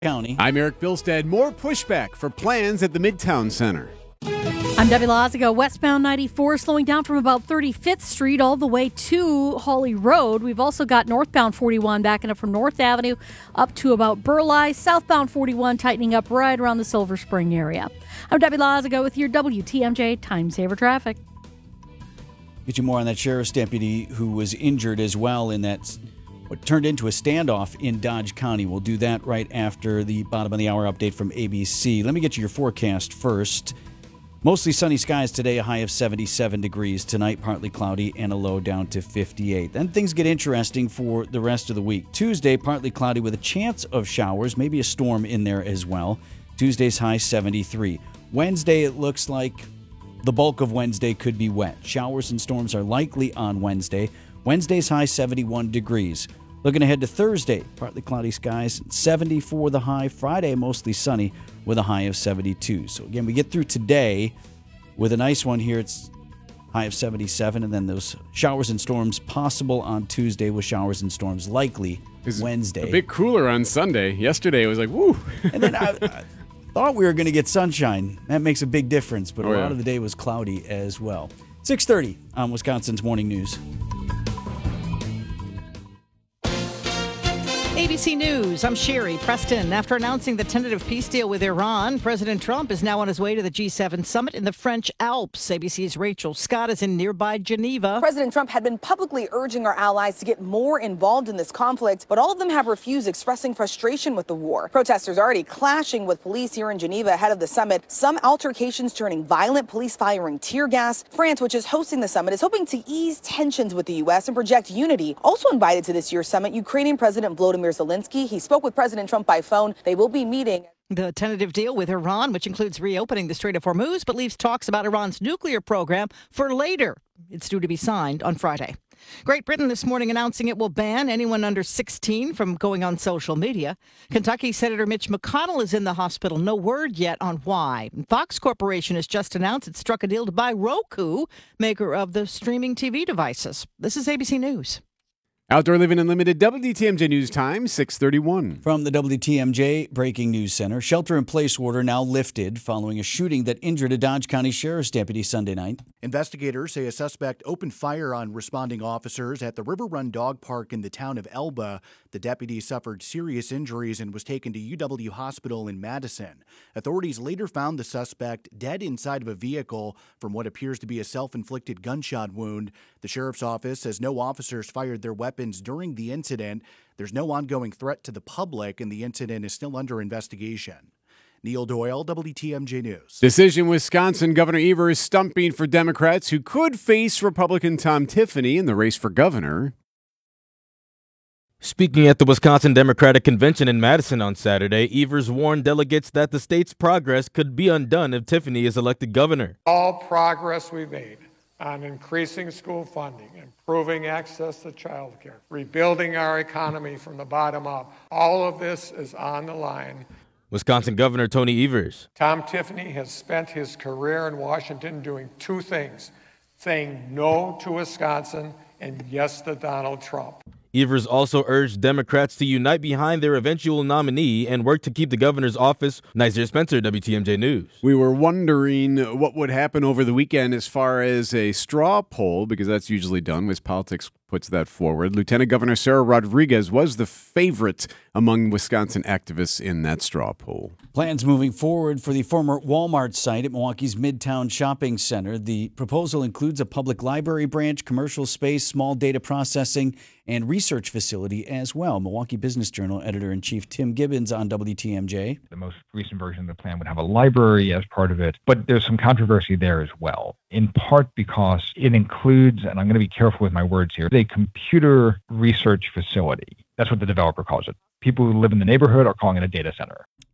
County. I'm Eric Bilstead. More pushback for plans at the Midtown Center. I'm Debbie Lazigo. Westbound 94 slowing down from about 35th Street all the way to Hawley Road. We've also got northbound 41 backing up from North Avenue up to about Burleigh. Southbound 41 tightening up right around the Silver Spring area. I'm Debbie Lazigo with your WTMJ Time Saver Traffic. Get you more on that sheriff's deputy who was injured as well in that what turned into a standoff in Dodge County. We'll do that right after the bottom of the hour update from ABC. Let me get you your forecast first. Mostly sunny skies today, a high of 77 degrees. Tonight, partly cloudy and a low down to 58. Then things get interesting for the rest of the week. Tuesday, partly cloudy with a chance of showers, maybe a storm in there as well. Tuesday's high 73. Wednesday, it looks like the bulk of Wednesday could be wet. Showers and storms are likely on Wednesday. Wednesday's high 71 degrees. Looking ahead to Thursday, partly cloudy skies, 70 for the high. Friday, mostly sunny with a high of 72. So again, we get through today with a nice one here. It's high of 77, and then those showers and storms possible on Tuesday with showers and storms likely Wednesday. A bit cooler on Sunday. Yesterday it was like, woo. And then I thought we were going to get sunshine. That makes a big difference, but a lot of the day was cloudy as well. 6:30 on Wisconsin's Morning News. ABC News, I'm Sherry Preston. After announcing the tentative peace deal with Iran, President Trump is now on his way to the G7 summit in the French Alps. ABC's Rachel Scott is in nearby Geneva. President Trump had been publicly urging our allies to get more involved in this conflict, but all of them have refused, expressing frustration with the war. Protesters already clashing with police here in Geneva ahead of the summit. Some altercations turning violent, police firing tear gas. France, which is hosting the summit, is hoping to ease tensions with the U.S. and project unity. Also invited to this year's summit, Ukrainian President Volodymyr Zelensky. He spoke with President Trump by phone. They will be meeting. The tentative deal with Iran, which includes reopening the Strait of Hormuz, but leaves talks about Iran's nuclear program for later. It's due to be signed on Friday. Great Britain this morning announcing it will ban anyone under 16 from going on social media. Kentucky Senator Mitch McConnell is in the hospital. No word yet on why. Fox Corporation has just announced it struck a deal to buy Roku, maker of the streaming TV devices. This is ABC News. Outdoor Living Unlimited, WTMJ News Time, 6:31. From the WTMJ Breaking News Center, shelter-in-place order now lifted following a shooting that injured a Dodge County Sheriff's deputy Sunday night. Investigators say a suspect opened fire on responding officers at the River Run Dog Park in the town of Elba. The deputy suffered serious injuries and was taken to UW Hospital in Madison. Authorities later found the suspect dead inside of a vehicle from what appears to be a self-inflicted gunshot wound. The sheriff's office says no officers fired their weapons during the incident. There's no ongoing threat to the public, and the incident is still under investigation. Neil Doyle, WTMJ News. Decision: Wisconsin Governor Evers stumping for Democrats who could face Republican Tom Tiffany in the race for governor. Speaking at the Wisconsin Democratic Convention in Madison on Saturday, Evers warned delegates that the state's progress could be undone if Tiffany is elected governor. All progress we've made on increasing school funding, improving access to child care, rebuilding our economy from the bottom up, all of this is on the line. Wisconsin Governor Tony Evers. Tom Tiffany has spent his career in Washington doing two things: saying no to Wisconsin and yes to Donald Trump. Evers also urged Democrats to unite behind their eventual nominee and work to keep the governor's office. Nazir Spencer, WTMJ News. We were wondering what would happen over the weekend as far as a straw poll, because that's usually done. WisPolitics puts that forward. Lieutenant Governor Sarah Rodriguez was the favorite among Wisconsin activists in that straw poll. Plans moving forward for the former Walmart site at Milwaukee's Midtown Shopping Center. The proposal includes a public library branch, commercial space, small data processing, and research facility as well. Milwaukee Business Journal editor-in-chief Tim Gibbons on WTMJ. The most recent version of the plan would have a library as part of it, but there's some controversy there as well, in part because it includes, and I'm going to be careful with my words here, a computer research facility. That's what the developer calls it. People who live in the neighborhood are calling it a data center.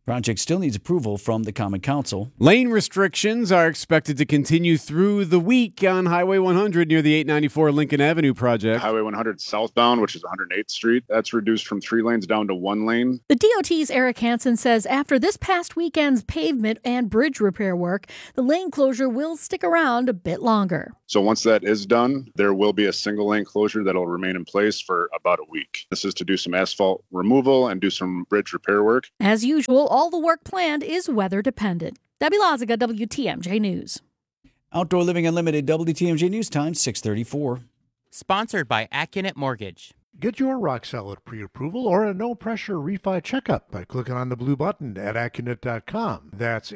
Project still needs approval from the Common Council. Lane restrictions are expected to continue through the week on Highway 100 near the 894 Lincoln Avenue project. Highway 100 southbound, which is 108th Street, that's reduced from 3 lanes down to 1 lane. The DOT's Eric Hansen says after this past weekend's pavement and bridge repair work, the lane closure will stick around a bit longer. So once that is done, there will be a single lane closure that'll remain in place for about a week. This is to do some asphalt removal and do some bridge repair work. As usual, all the work planned is weather dependent. Debbie Loziga, WTMJ News. Outdoor Living Unlimited, WTMJ News Time, 6:34. Sponsored by Accunet Mortgage. Get your rock solid pre-approval or a no-pressure refi checkup by clicking on the blue button at Accunet.com. That's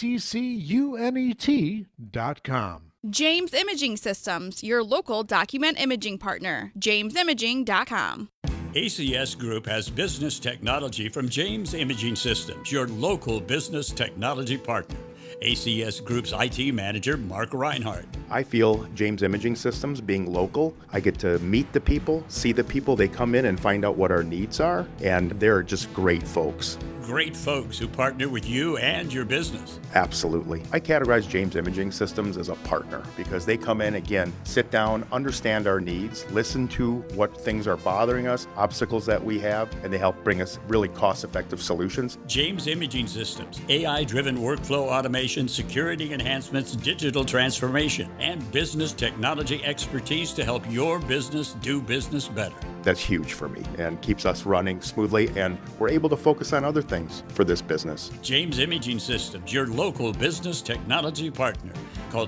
ACCUNET.com. James Imaging Systems, your local document imaging partner. JamesImaging.com. ACS Group has business technology from James Imaging Systems, your local business technology partner. ACS Group's IT manager, Mark Reinhardt. I feel James Imaging Systems, being local, I get to meet the people, see the people. They come in and find out what our needs are, and they're just great folks. Great folks who partner with you and your business. Absolutely. I categorize James Imaging Systems as a partner because they come in, again, sit down, understand our needs, listen to what things are bothering us, obstacles that we have, and they help bring us really cost-effective solutions. James Imaging Systems, AI-driven workflow automation, security enhancements, digital transformation, and business technology expertise to help your business do business better. That's huge for me and keeps us running smoothly, and we're able to focus on other things for this business. James Imaging Systems, your local business technology partner. Call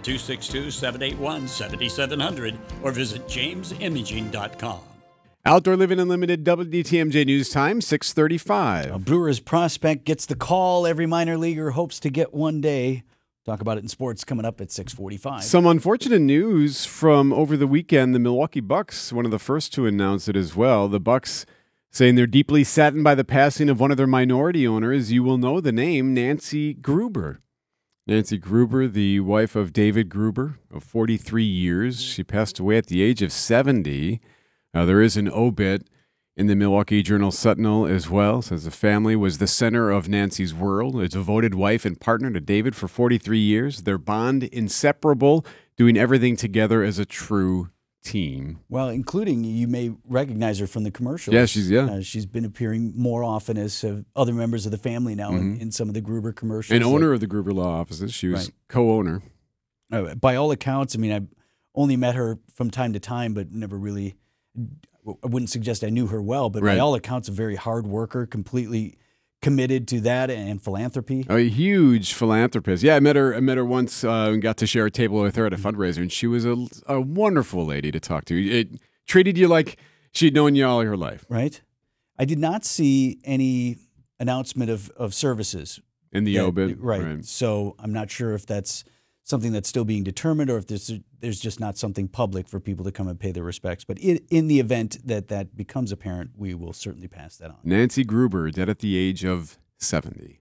262-781-7700 or visit jamesimaging.com. Outdoor Living Unlimited, WTMJ News Time, 6:35. A Brewers prospect gets the call every minor leaguer hopes to get one day. Talk about it in sports coming up at 6:45. Some unfortunate news from over the weekend. The Milwaukee Bucks, one of the first to announce it as well. The Bucks saying they're deeply saddened by the passing of one of their minority owners. You will know the name, Nancy Gruber. Nancy Gruber, the wife of David Gruber of 43 years. She passed away at the age of 70. There is an obit in the Milwaukee Journal-Sentinel as well. It says the family was the center of Nancy's world, a devoted wife and partner to David for 43 years. Their bond inseparable, doing everything together as a true team. Well, including, you may recognize her from the commercials. Yeah, she's been appearing more often as other members of the family now in some of the Gruber commercials. An owner of the Gruber Law Offices. She was co-owner. By all accounts, I mean, I only met her from time to time, but never really, I wouldn't suggest I knew her well, but by all accounts, a very hard worker, completely committed to that and philanthropy. A huge philanthropist. Yeah, I met her once and got to share a table with her at a fundraiser, and she was a wonderful lady to talk to. It treated you like she'd known you all her life. Right. I did not see any announcement of services. In the obit. Right. So I'm not sure if that's something that's still being determined or if there's just not something public for people to come and pay their respects. But in the event that becomes apparent, we will certainly pass that on. Nancy Gruber, dead at the age of 70.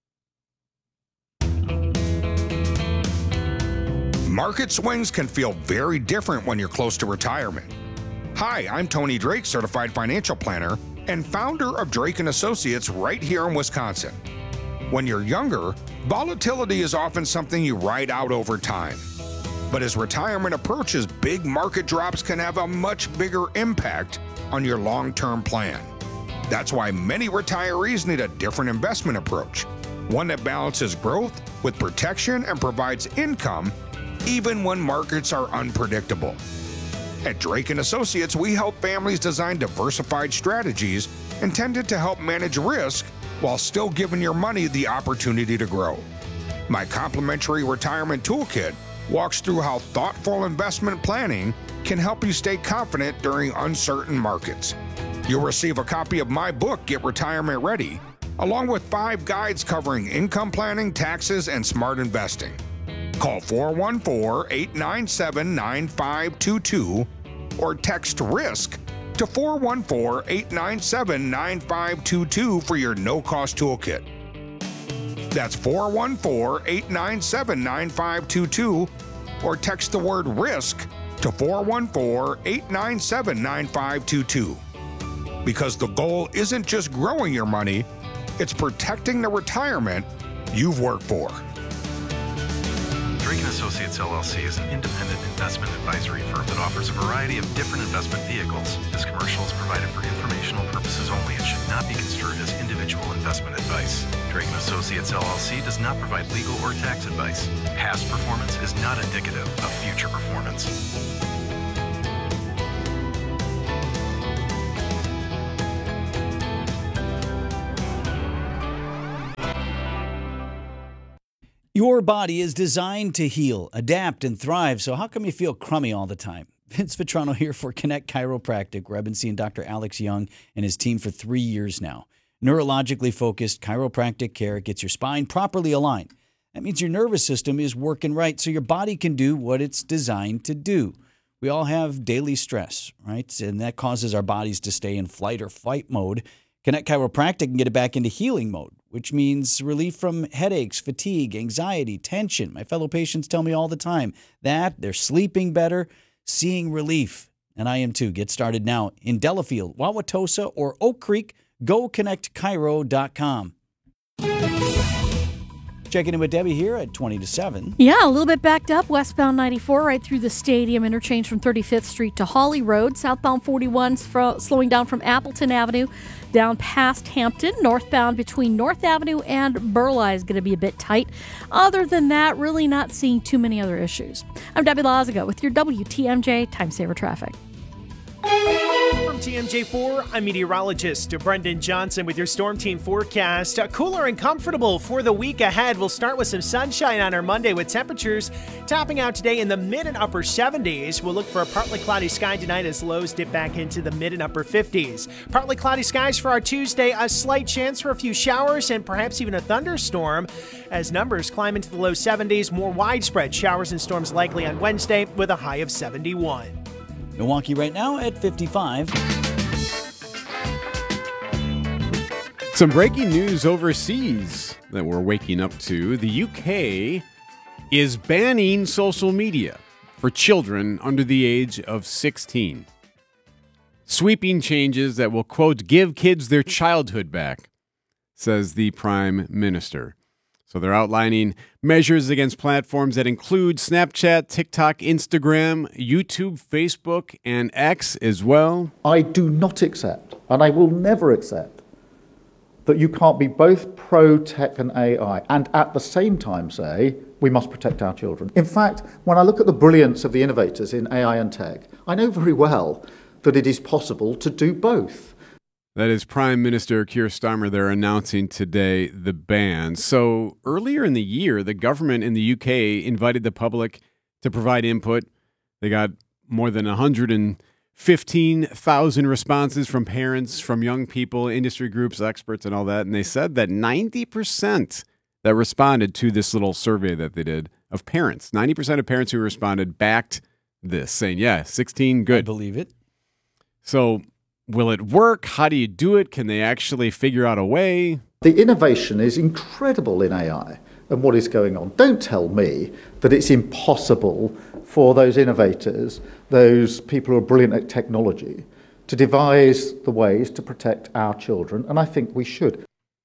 Market swings can feel very different when you're close to retirement. Hi, I'm Tony Drake, Certified Financial Planner and founder of Drake & Associates right here in Wisconsin. When you're younger, volatility is often something you ride out over time. But as retirement approaches, big market drops can have a much bigger impact on your long-term plan. That's why many retirees need a different investment approach, one that balances growth with protection and provides income even when markets are unpredictable. At Drake & Associates, we help families design diversified strategies intended to help manage risk while still giving your money the opportunity to grow. My complimentary retirement toolkit walks through how thoughtful investment planning can help you stay confident during uncertain markets. You'll receive a copy of my book, Get Retirement Ready, along with 5 guides covering income planning, taxes, and smart investing. Call 414-897-9522 or text RISK to 414-897-9522 for your no-cost toolkit. That's 414-897-9522 or text the word RISK to 414-897-9522. Because the goal isn't just growing your money, It's protecting the retirement you've worked for. Drake & Associates LLC is an independent investment advisory firm that offers a variety of different investment vehicles. This commercial is provided for informational purposes only and should not be construed as individual investment advice. Drake & Associates LLC does not provide legal or tax advice. Past performance is not indicative of future performance. Your body is designed to heal, adapt, and thrive, so how come you feel crummy all the time? Vince Vitrano here for Connect Chiropractic, where I've been seeing Dr. Alex Young and his team for 3 years now. Neurologically focused chiropractic care gets your spine properly aligned. That means your nervous system is working right so your body can do what it's designed to do. We all have daily stress, right? And that causes our bodies to stay in flight or fight mode. Connect Chiropractic can get it back into healing mode, which means relief from headaches, fatigue, anxiety, tension. My fellow patients tell me all the time that they're sleeping better, seeing relief. And I am too. Get started now in Delafield, Wauwatosa, or Oak Creek. Go connectchiro.com. Checking in with Debbie here at 20 to 7. Yeah, a little bit backed up. Westbound 94 right through the stadium interchange from 35th Street to Holly Road. Southbound 41 slowing down from Appleton Avenue down past Hampton. Northbound between North Avenue and Burleigh is going to be a bit tight. Other than that, really not seeing too many other issues. I'm Debbie Lazago with your WTMJ Time Saver Traffic. From TMJ4, I'm meteorologist Brendan Johnson with your Storm Team forecast. Cooler and comfortable for the week ahead. We'll start with some sunshine on our Monday with temperatures topping out today in the mid and upper 70s. We'll look for a partly cloudy sky tonight as lows dip back into the mid and upper 50s. Partly cloudy skies for our Tuesday, a slight chance for a few showers and perhaps even a thunderstorm as numbers climb into the low 70s. More widespread showers and storms likely on Wednesday with a high of 71. Milwaukee right now at 55. Some breaking news overseas that we're waking up to. The UK is banning social media for children under the age of 16. Sweeping changes that will, quote, give kids their childhood back, says the Prime Minister. So they're outlining measures against platforms that include Snapchat, TikTok, Instagram, YouTube, Facebook, and X as well. I do not accept, and I will never accept, that you can't be both pro-tech and AI and at the same time say we must protect our children. In fact, when I look at the brilliance of the innovators in AI and tech, I know very well that it is possible to do both. That is Prime Minister Keir Starmer. They're announcing today the ban. So earlier in the year, the government in the UK invited the public to provide input. They got more than 115,000 responses from parents, from young people, industry groups, experts, and all that. And they said that 90% that responded to this little survey that they did of parents, 90% of parents who responded backed this, saying, yeah, 16, good. I believe it. So will it work? How do you do it? Can they actually figure out a way? The innovation is incredible in AI and what is going on. Don't tell me that it's impossible for those innovators, those people who are brilliant at technology, to devise the ways to protect our children, and I think we should.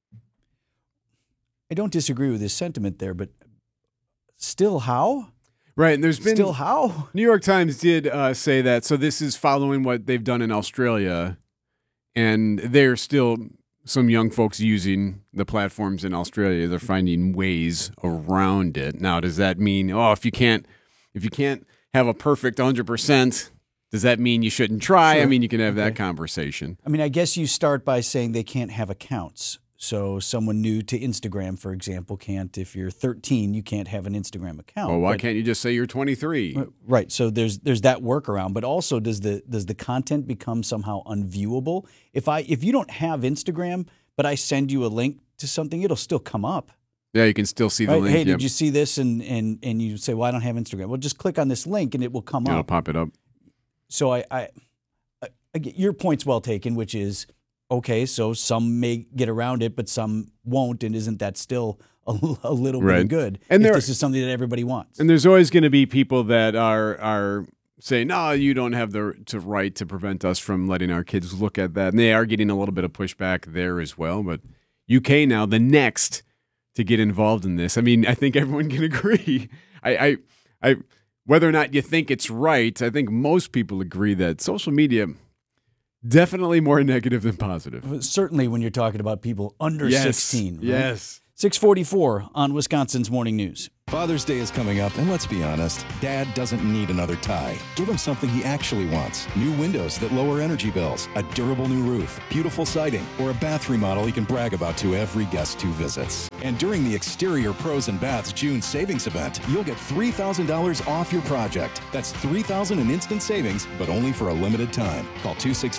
I don't disagree with his sentiment there, but still how? Right, and there's been... Still how? New York Times did say that, so this is following what they've done in Australia, and there's still some young folks using the platforms in Australia. They're finding ways around it. Now, does that mean, if you can't have a perfect 100%, does that mean you shouldn't try? Sure. I mean, you can have that conversation. I mean, I guess you start by saying they can't have accounts. So someone new to Instagram, for example, can't. If you're 13, you can't have an Instagram account. Well, why can't you just say you're 23? Right. So there's that workaround. But also, does the content become somehow unviewable? If you don't have Instagram, but I send you a link to something, it'll still come up. Yeah, you can still see the link. Hey, did you see this? And you say, well, I don't have Instagram. Well, just click on this link and it will come up. It'll pop it up. So I get your point's well taken, which is, okay, so some may get around it, but some won't, and isn't that still a little bit good? And this is something that everybody wants. And there's always going to be people that are saying, no, you don't have the right to prevent us from letting our kids look at that. And they are getting a little bit of pushback there as well. But UK now the next to get involved in this. I mean, I think everyone can agree. I whether or not you think it's right, I think most people agree that social media definitely more negative than positive. Certainly when you're talking about people under 16. Right? Yes. 6:44 on Wisconsin's Morning News. Father's Day is coming up, and let's be honest, Dad doesn't need another tie. Give him something he actually wants. New windows that lower energy bills, a durable new roof, beautiful siding, or a bath remodel he can brag about to every guest who visits. And during the Exterior Pros and Baths June savings event, you'll get $3,000 off your project. That's $3,000 in instant savings, but only for a limited time. Call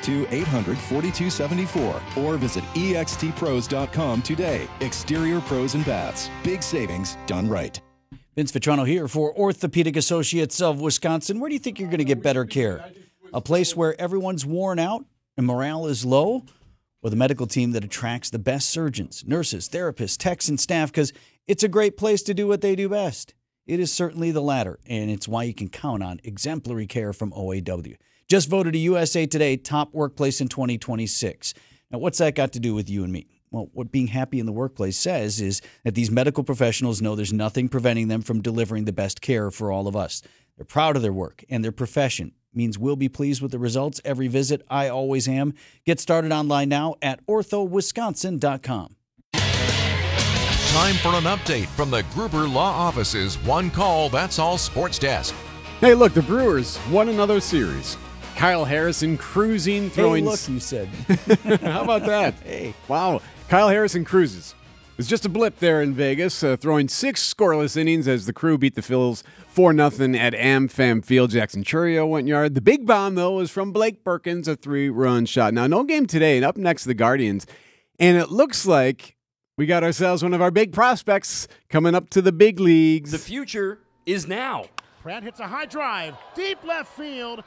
262-800-4274 or visit extpros.com today. Exterior Pros and Baths. Big savings done right. Vince Vitrano here for Orthopedic Associates of Wisconsin. Where do you think you're going to get better care? A place where everyone's worn out and morale is low? With a medical team that attracts the best surgeons, nurses, therapists, techs, and staff because it's a great place to do what they do best. It is certainly the latter, and it's why you can count on exemplary care from OAW. Just voted a USA Today top workplace in 2026. Now, what's that got to do with you and me? Well, what being happy in the workplace says is that these medical professionals know there's nothing preventing them from delivering the best care for all of us. They're proud of their work and their profession. Means we'll be pleased with the results every visit. I always am. Get started online now at orthowisconsin.com. Time for an update from the Gruber Law Office's One Call, That's All Sports Desk. Hey, look, the Brewers won another series. Kyle Harrison cruising, throwing... Hey, look, you said. How about that? Hey. Wow. Kyle Harrison cruises. It was just a blip there in Vegas, throwing 6 scoreless innings as the Crew beat the Phils 4-0 at AmFam Field. Jackson Chourio went yard. The big bomb, though, was from Blake Perkins, a 3-run shot. Now, no game today, and up next, the Guardians. And it looks like we got ourselves one of our big prospects coming up to the big leagues. The future is now. Pratt hits a high drive, deep left field,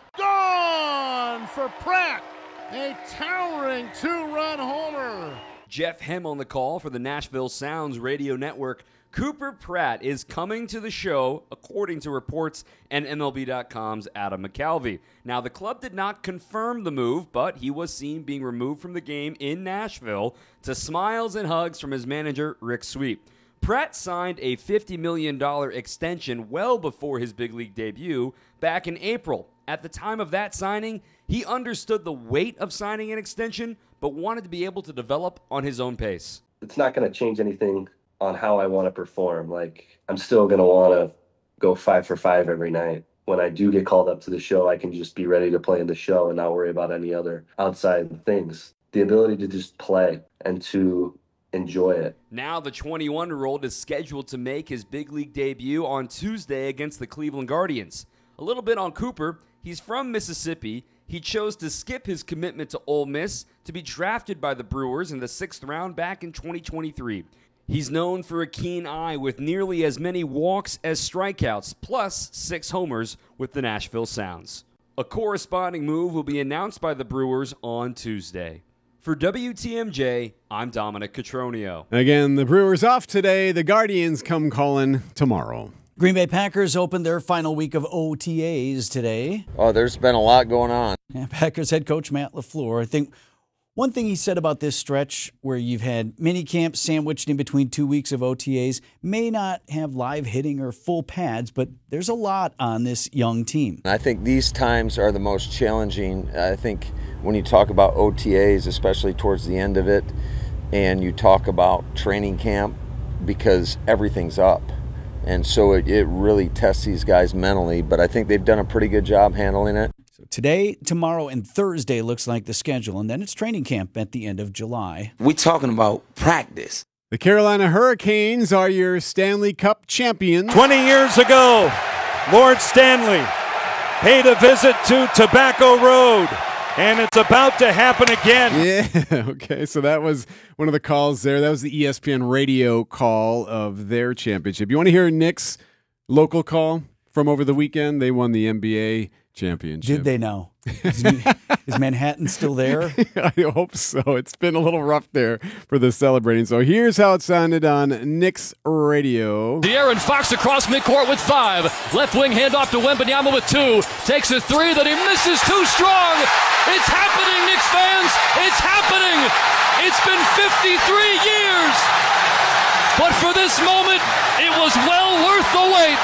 gone for Pratt. A towering 2-run homer. Jeff Hem on the call for the Nashville Sounds radio network. Cooper Pratt is coming to the show, according to reports and MLB.com's Adam McCalvy. Now, the club did not confirm the move, but he was seen being removed from the game in Nashville to smiles and hugs from his manager, Rick Sweep. Pratt signed a $50 million extension well before his big league debut back in April. At the time of that signing, he understood the weight of signing an extension, but wanted to be able to develop on his own pace. It's not going to change anything on how I want to perform. Like, I'm still going to want to go 5 for 5 every night. When I do get called up to the show, I can just be ready to play in the show and not worry about any other outside things. The ability to just play and to enjoy it. Now the 21-year-old is scheduled to make his big league debut on Tuesday against the Cleveland Guardians. A little bit on Cooper. He's from Mississippi. He chose to skip his commitment to Ole Miss to be drafted by the Brewers in the 6th round back in 2023. He's known for a keen eye with nearly as many walks as strikeouts, plus 6 homers with the Nashville Sounds. A corresponding move will be announced by the Brewers on Tuesday. For WTMJ, I'm Dominic Cotroneo. Again, the Brewers off today. The Guardians come calling tomorrow. Green Bay Packers opened their final week of OTAs today. Oh, there's been a lot going on. Yeah, Packers head coach Matt LaFleur, I think one thing he said about this stretch where you've had mini camps sandwiched in between 2 weeks of OTAs may not have live hitting or full pads, but there's a lot on this young team. I think these times are the most challenging. I think when you talk about OTAs, especially towards the end of it, and you talk about training camp, because everything's up. And so it really tests these guys mentally, but I think they've done a pretty good job handling it. So today, tomorrow, and Thursday looks like the schedule, and then it's training camp at the end of July. We're talking about practice. The Carolina Hurricanes are your Stanley Cup champions. 20 years ago, Lord Stanley paid a visit to Tobacco Road. And it's about to happen again. Yeah, okay. So that was one of the calls there. That was the ESPN radio call of their championship. You want to hear Nick's local call from over the weekend? They won the NBA championship. Did they now? Is Manhattan still there? I hope so. It's been a little rough there for the celebrating. So here's how it sounded on Knicks radio. De'Aaron Fox across midcourt with 5. Left wing handoff to Wembanyama with 2. Takes a 3 that he misses too strong. It's happening, Knicks fans. It's happening. It's been 53 years. But for this moment, it was well worth the wait.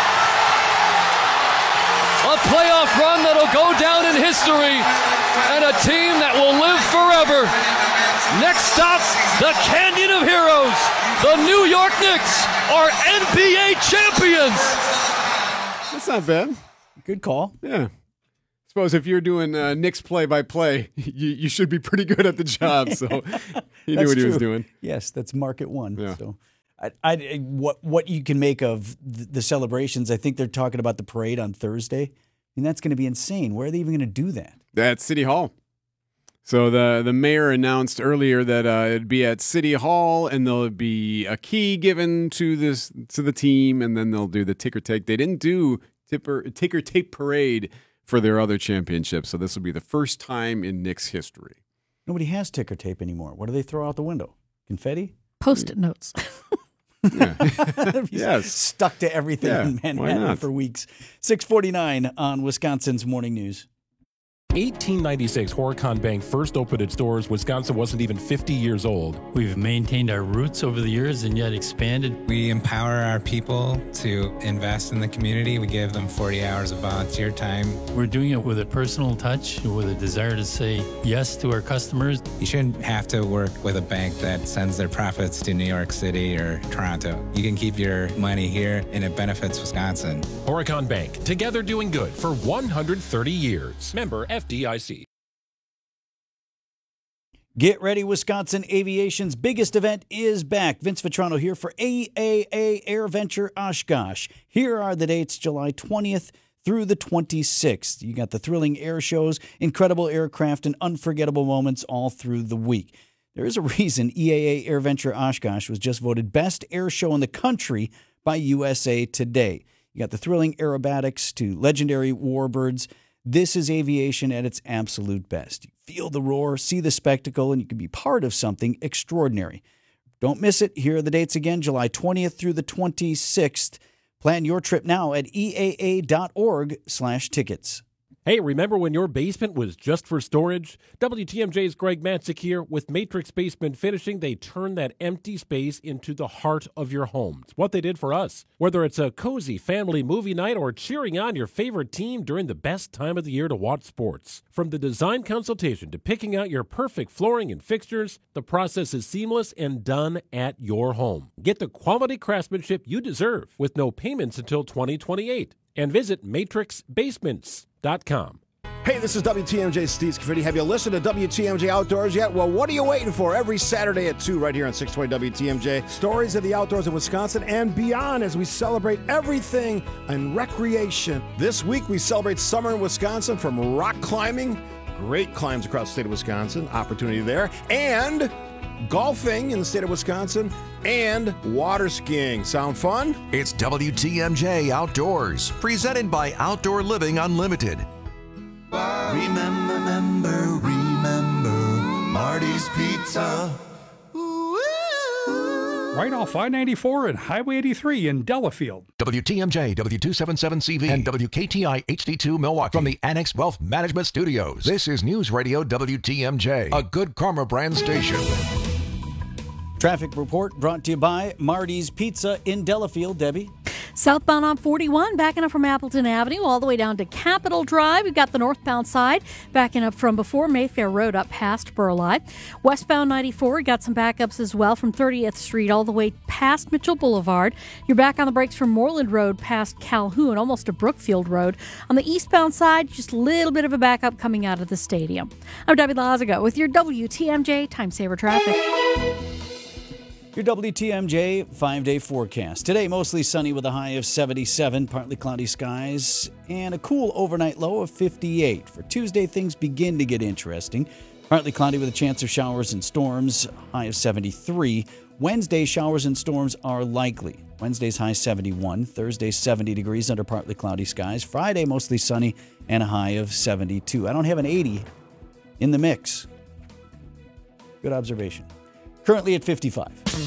A playoff run that'll go down in history, and a team that will live forever. Next stop, the Canyon of Heroes. The New York Knicks are NBA champions. That's not bad. Good call. Yeah. Suppose if you're doing Knicks play-by-play, you should be pretty good at the job. So he knew what he was doing. Yes, that's market one. Yeah. So, what you can make of the celebrations? I think they're talking about the parade on Thursday. I mean, that's going to be insane. Where are they even going to do that? At City Hall. So the mayor announced earlier that it'd be at City Hall, and there'll be a key given to the team, and then they'll do the ticker tape. They didn't do ticker tape parade for their other championships, so this will be the first time in Knicks history. Nobody has ticker tape anymore. What do they throw out the window? Confetti? Post-it notes. Yes. Stuck to everything in Manhattan for weeks. 6:49 on Wisconsin's Morning News. 1896, Horicon Bank first opened its doors. Wisconsin wasn't even 50 years old. We've maintained our roots over the years and yet expanded. We empower our people to invest in the community. We give them 40 hours of volunteer time. We're doing it with a personal touch, with a desire to say yes to our customers. You shouldn't have to work with a bank that sends their profits to New York City or Toronto. You can keep your money here and it benefits Wisconsin. Horicon Bank, together doing good for 130 years. Member FDIC. Get ready, Wisconsin Aviation's biggest event is back. Vince Vitrano here for AAA AirVenture Oshkosh. Here are the dates, July 20th through the 26th. You got the thrilling air shows, incredible aircraft, and unforgettable moments all through the week. There is a reason EAA AirVenture Oshkosh was just voted best air show in the country by USA Today. You got the thrilling aerobatics to legendary warbirds. This is aviation at its absolute best. You feel the roar, see the spectacle, and you can be part of something extraordinary. Don't miss it. Here are the dates again, July 20th through the 26th. Plan your trip now at eaa.org/tickets. Hey, remember when your basement was just for storage? WTMJ's Greg Matzik here. With Matrix Basement Finishing, they turn that empty space into the heart of your home. It's what they did for us. Whether it's a cozy family movie night or cheering on your favorite team during the best time of the year to watch sports. From the design consultation to picking out your perfect flooring and fixtures, the process is seamless and done at your home. Get the quality craftsmanship you deserve with no payments until 2028. And visit matrixbasements.com. Hey, this is WTMJ Steve Scaffidi. Have you listened to WTMJ Outdoors yet? Well, what are you waiting for? Every Saturday at 2 right here on 620 WTMJ. Stories of the outdoors in Wisconsin and beyond as we celebrate everything in recreation. This week we celebrate summer in Wisconsin, from rock climbing, great climbs across the state of Wisconsin, opportunity there, and golfing in the state of Wisconsin, and water skiing. Sound fun? It's WTMJ Outdoors, presented by Outdoor Living Unlimited. Remember, Marty's Pizza. Right off I-94 and Highway 83 in Delafield. WTMJ, W277CV, and WKTI HD2 Milwaukee from the Annex Wealth Management Studios. This is News Radio WTMJ, a Good Karma brand station. Traffic report brought to you by Marty's Pizza in Delafield. Debbie? Southbound on 41, backing up from Appleton Avenue all the way down to Capitol Drive. We've got the northbound side backing up from before Mayfair Road up past Burleigh. Westbound 94, got some backups as well from 30th Street all the way past Mitchell Boulevard. You're back on the brakes from Moreland Road past Calhoun, almost to Brookfield Road. On the eastbound side, just a little bit of a backup coming out of the stadium. I'm Debbie Lazago with your WTMJ Time Saver Traffic. Your WTMJ 5-day forecast. Today, mostly sunny with a high of 77, partly cloudy skies, and a cool overnight low of 58. For Tuesday, things begin to get interesting. Partly cloudy with a chance of showers and storms, high of 73. Wednesday, showers and storms are likely. Wednesday's high 71. Thursday, 70 degrees under partly cloudy skies. Friday, mostly sunny and a high of 72. I don't have an 80 in the mix. Good observation. Currently at 55.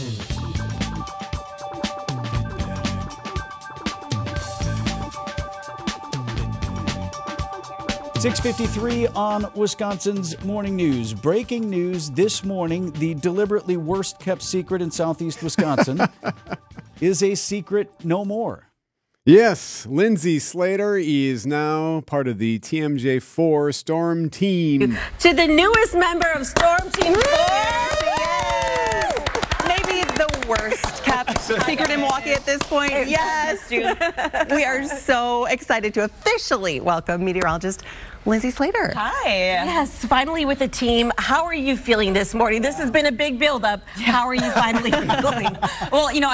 6:53 on Wisconsin's Morning News. Breaking news this morning, the deliberately worst kept secret in southeast Wisconsin is a secret no more. Yes, Lindsay Slater is now part of the TMJ4 Storm Team. To the newest member of Storm Team 4. Yes! Maybe the worst kept secret in Milwaukee at this point. Yes. We are so excited to officially welcome meteorologist Lindsay Slater. Hi. Yes, finally with the team. How are you feeling this morning? This has been a big buildup. How are you finally feeling? Well, you know,